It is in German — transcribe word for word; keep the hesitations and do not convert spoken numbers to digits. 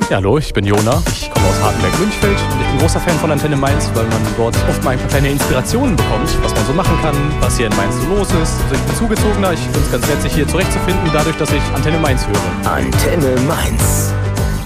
Ja, hallo, ich bin Jona. Ich komme aus Hartenberg-Münchfeld und ich bin großer Fan von Antenne Mainz, weil man dort oft mal kleine Inspirationen bekommt, was man so machen kann, was hier in Mainz so los ist. Also ich bin Zugezogener, ich finde es ganz nett, sich hier zurechtzufinden, dadurch, dass ich Antenne Mainz höre. Antenne Mainz.